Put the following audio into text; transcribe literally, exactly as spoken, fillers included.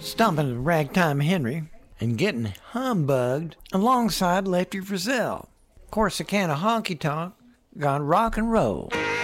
stomping at Ragtime Henry, and getting humbugged alongside Lefty Frizzell. Corsicana honky tonk gone rock and roll.